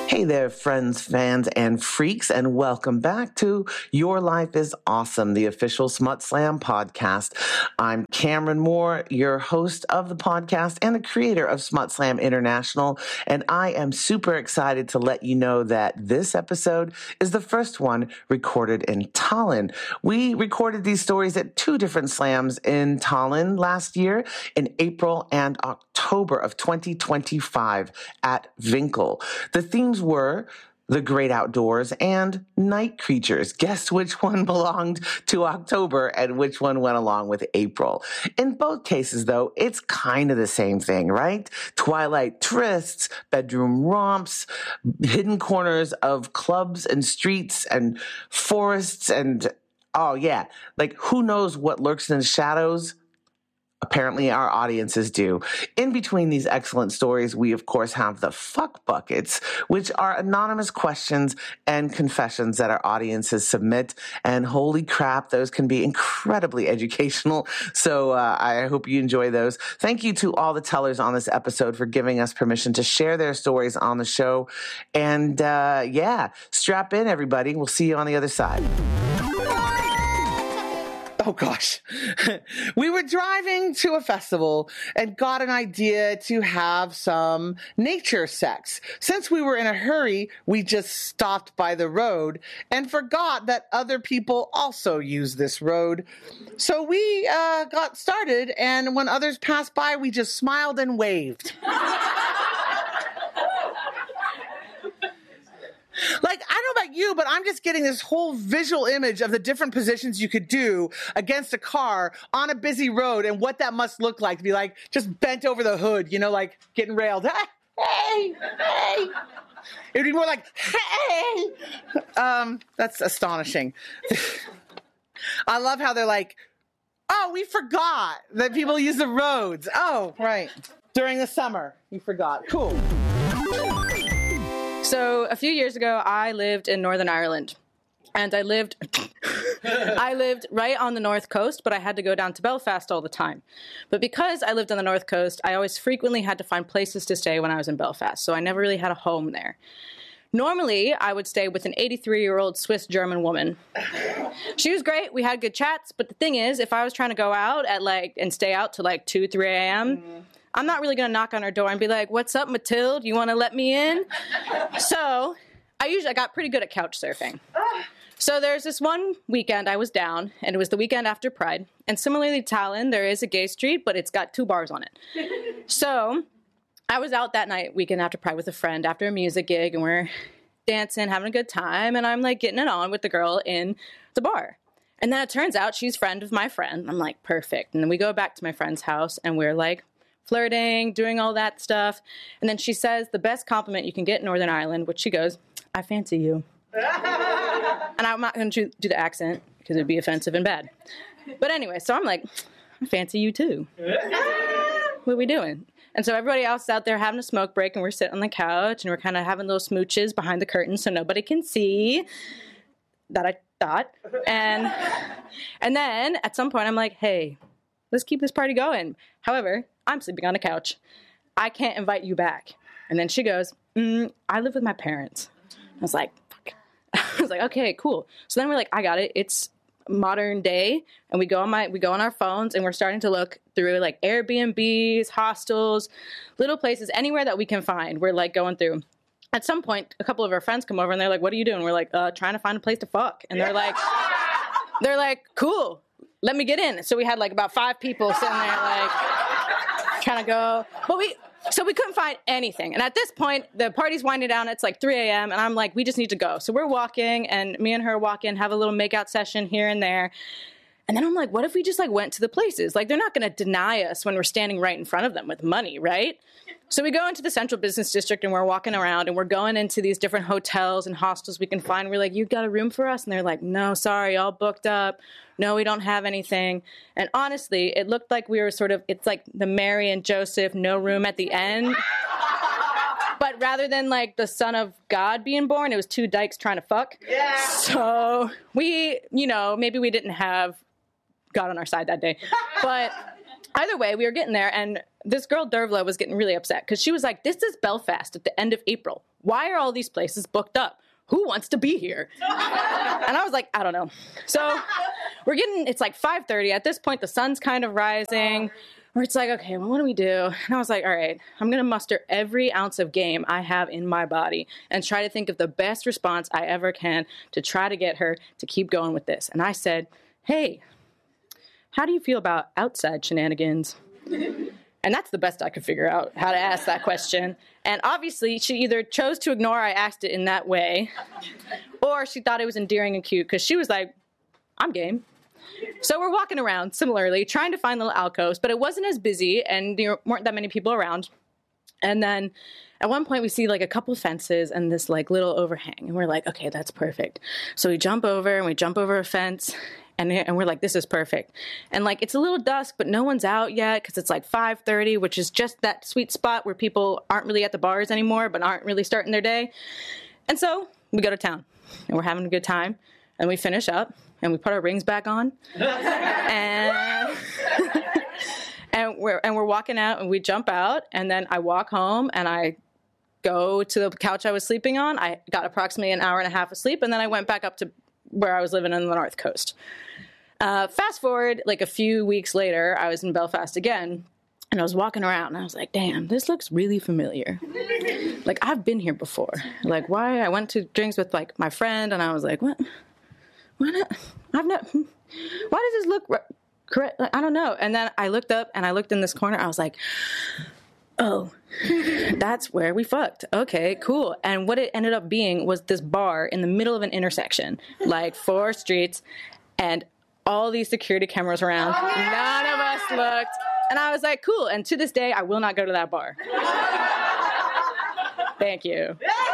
Hey there, friends, fans, and freaks, and welcome back to Your Life is Awesome, the official Smut Slam podcast. I'm Cameron Moore, your host of the podcast and the creator of Smut Slam International, and I am super excited to let you know that this episode is the first one recorded in Tallinn. We recorded these stories at two different slams in Tallinn last year, in April and October of 2025 at Vinkel. The themes were the great outdoors and night creatures. Guess which one belonged to October and which one went along with April. In both cases, though, it's kind of the same thing, right? Twilight trysts, bedroom romps, hidden corners of clubs and streets and forests and, oh yeah, like who knows what lurks in the shadows? Apparently our audiences do. In between these excellent stories, we of course have the fuck buckets, which are anonymous questions and confessions that our audiences submit. And holy crap, those can be incredibly educational. So I hope you enjoy those. Thank you to all the tellers on this episode for giving us permission to share their stories on the show. And yeah, strap in, everybody. We'll see you on the other side. Oh gosh, we were driving to a festival and got an idea to have some nature sex. Since we were in a hurry, we just stopped by the road and forgot that other people also use this road. So we got started, and when others passed by, we just smiled and waved. Like, I don't know about you, but I'm just getting this whole visual image of the different positions you could do against a car on a busy road and what that must look like to be like just bent over the hood, you know, like getting railed. Hey, hey. It would be more like, hey. That's astonishing. I love how they're like, oh, we forgot that people use the roads. Oh, right. During the summer, we forgot. Cool. So a few years ago, I lived in Northern Ireland, and I lived right on the north coast, but I had to go down to Belfast all the time. But because I lived on the north coast, I always frequently had to find places to stay when I was in Belfast, so I never really had a home there. Normally, I would stay with an 83-year-old Swiss-German woman. She was great. We had good chats, but the thing is, if I was trying to go out and stay out till 2, 3 a.m., I'm not really going to knock on her door and be like, what's up, Mathilde? You want to let me in? So I got pretty good at couch surfing. So there's this one weekend I was down, and it was the weekend after Pride. And similarly to Tallinn, there is a gay street, but it's got 2 bars on it. So I was out that night, weekend after Pride, with a friend after a music gig, and we're dancing, having a good time, and I'm getting it on with the girl in the bar. And then it turns out she's friend of my friend. I'm like, perfect. And then we go back to my friend's house, and we're flirting, doing all that stuff. And then she says the best compliment you can get in Northern Ireland, which she goes, I fancy you. And I'm not going to do the accent because it'd be offensive and bad. But anyway, so I'm like, I fancy you too. What are we doing? And so everybody else is out there having a smoke break, and we're sitting on the couch, and we're kind of having little smooches behind the curtain so nobody can see that I thought. And then at some point I'm like, hey, let's keep this party going. However, I'm sleeping on a couch. I can't invite you back. And then she goes, I live with my parents. I was like, fuck. I was like, okay, cool. So then we're like, I got it. It's modern day. And we go on our phones, and we're starting to look through Airbnbs, hostels, little places, anywhere that we can find. We're going through. At some point, a couple of our friends come over, and they're like, what are you doing? We're like, trying to find a place to fuck. And they're like, cool. Let me get in. So we had about 5 people sitting there trying to go. But we couldn't find anything. And at this point, the party's winding down. It's 3 a.m. And I'm like, we just need to go. So we're walking, and me and her walk in, have a little makeout session here and there. And then I'm like, what if we just went to the places? They're not going to deny us when we're standing right in front of them with money, right? So we go into the Central Business District, and we're walking around, and we're going into these different hotels and hostels we can find. We're like, you got a room for us? And they're like, no, sorry, all booked up. No, we don't have anything. And honestly, it looked like we were it's like the Mary and Joseph, no room at the end. But rather than the son of God being born, it was 2 dykes trying to fuck. Yeah. So we, maybe we didn't have God on our side that day. But either way, we were getting there, and this girl, Dervla, was getting really upset because she was like, this is Belfast at the end of April. why are all these places booked up? Who wants to be here? And I was like, I don't know. So it's like 5:30. At this point, the sun's kind of rising. Where it's like, okay, well, what do we do? And I was like, all right, I'm going to muster every ounce of game I have in my body and try to think of the best response I ever can to try to get her to keep going with this. And I said, hey, how do you feel about outside shenanigans? And that's the best I could figure out how to ask that question. And obviously, she either chose to ignore I asked it in that way, or she thought it was endearing and cute because she was like, I'm game. So we're walking around, similarly, trying to find little alcoves, but it wasn't as busy, and there weren't that many people around. And then at one point, we see like a couple fences and this like little overhang, and we're like, okay, that's perfect. So we jump over a fence, and we're like, this is perfect. And like, it's a little dusk, but no one's out yet because it's like 5:30, which is just that sweet spot where people aren't really at the bars anymore, but aren't really starting their day. And so we go to town, and we're having a good time, and we finish up. And we put our rings back on, and we're walking out, and we jump out, and then I walk home, and I go to the couch I was sleeping on. I got approximately an hour and a half of sleep, and then I went back up to where I was living on the North Coast. Fast forward, like a few weeks later, I was in Belfast again, and I was walking around, and I was like, damn, this looks really familiar. Like, I've been here before. Like, why? I went to drinks with, like, my friend, and I was like, what? Why not? Why does this look correct? I don't know. And then I looked up and I looked in this corner. I was like, oh, that's where we fucked. Okay, cool. And what it ended up being was this bar in the middle of an intersection, like 4 streets, and all these security cameras around. None of us looked. And I was like, cool. And to this day, I will not go to that bar. Thank you.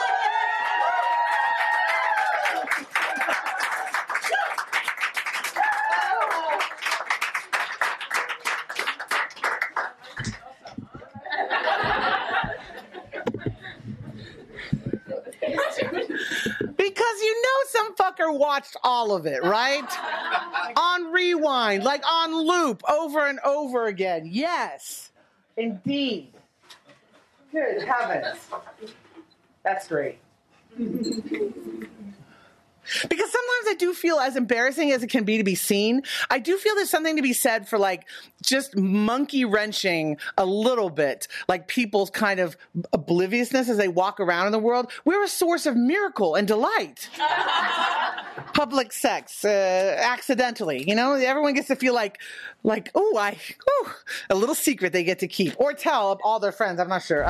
Because you know some fucker watched all of it, right? On rewind, like on loop, over and over again. Yes, indeed. Good heavens. That's great. Because sometimes I do feel, as embarrassing as it can be to be seen, I do feel there's something to be said for like just monkey wrenching a little bit, like people's kind of obliviousness as they walk around in the world. We're a source of miracle and delight. Public sex, accidentally, you know, everyone gets to feel like, a little secret they get to keep or tell all their friends. I'm not sure.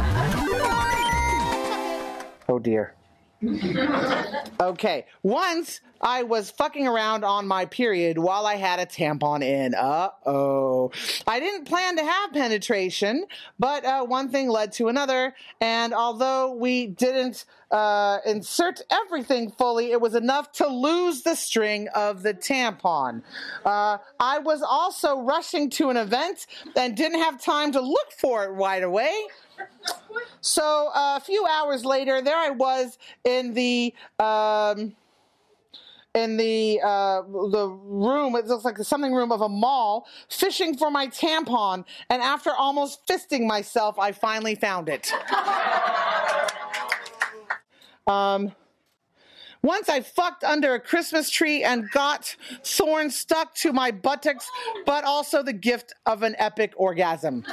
Oh dear. Okay. Once I was fucking around on my period while I had a tampon in. Uh-oh. I didn't plan to have penetration, but one thing led to another. And although we didn't insert everything fully, it was enough to lose the string of the tampon. I was also rushing to an event and didn't have time to look for it right away. So a few hours later, there I was in the room. It looks like the something room of a mall, fishing for my tampon. And after almost fisting myself, I finally found it. Once I fucked under a Christmas tree and got thorns stuck to my buttocks, but also the gift of an epic orgasm.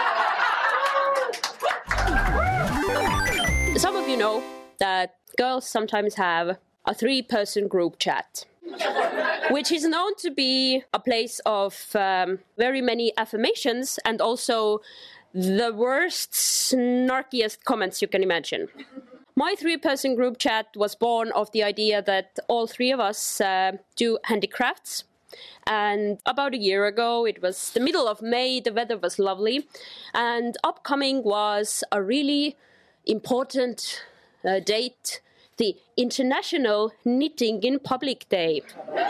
Some of you know that girls sometimes have a 3-person group chat, which is known to be a place of very many affirmations and also the worst, snarkiest comments you can imagine. My 3-person group chat was born of the idea that all 3 of us do handicrafts. And about a year ago, it was the middle of May, the weather was lovely, and upcoming was a really important date, the International Knitting in Public Day.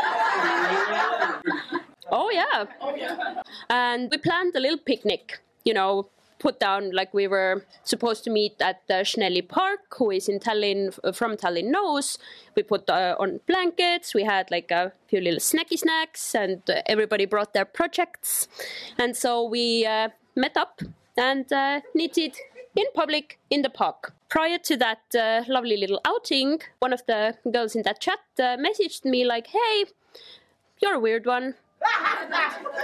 Oh yeah. And we planned a little picnic, you know, put down like we were supposed to meet at the Schnelli Park, who is in Tallinn, from Tallinn knows. We put on blankets, we had like a few little snacky snacks, and everybody brought their projects. And so we met up and knitted in public in the park. Prior to that lovely little outing, one of the girls in that chat messaged me like, hey, you're a weird one.